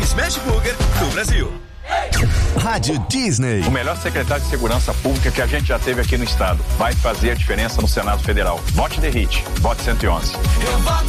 Smash Burger do Brasil. Rádio Disney. O melhor secretário de segurança pública que a gente já teve aqui no estado. Vai fazer a diferença no Senado Federal. Vote The Hit. Vote 111.